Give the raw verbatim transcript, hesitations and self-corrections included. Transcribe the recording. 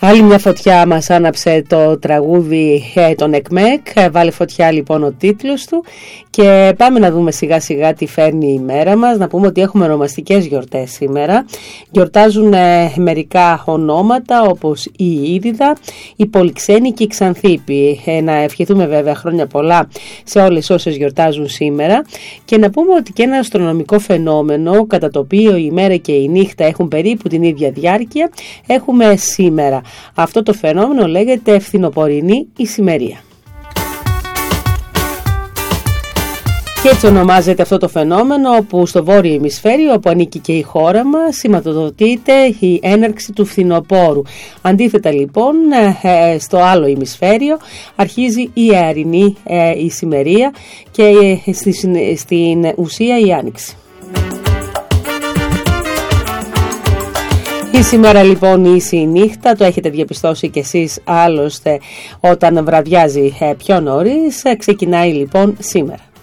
Άλλη μια φωτιά μας άναψε το τραγούδι ε, των ΕΚΜΕΚ. ε, Βάλε φωτιά λοιπόν ο τίτλος του. Και πάμε να δούμε σιγά σιγά τι φέρνει η μέρα μας. Να πούμε ότι έχουμε ονομαστικές γιορτές σήμερα. Γιορτάζουν ε, μερικά ονόματα όπως η Ήριδα, η Πολυξένη και η Ξανθήπη. ε, Να ευχηθούμε βέβαια χρόνια πολλά σε όλες όσες γιορτάζουν σήμερα. Και να πούμε ότι και ένα αστρονομικό φαινόμενο, κατά το οποίο η μέρα και η νύχτα έχουν περίπου την ίδια διάρκεια, έχουμε σήμερα. Αυτό το φαινόμενο λέγεται φθινοπορεινή ησημερία. Και έτσι ονομάζεται αυτό το φαινόμενο, που στο βόρειο ημισφαίριο, όπου ανήκει και η χώρα μας, σηματοδοτείται η έναρξη του φθινοπόρου. Αντίθετα λοιπόν, στο άλλο ημισφαίριο αρχίζει η αερινή ησημερία και στην ουσία η άνοιξη. Η σήμερα λοιπόν ίση η νύχτα, το έχετε διαπιστώσει κι εσείς άλλωστε όταν βραδιάζει πιο νωρίς. Ξεκινάει λοιπόν σήμερα.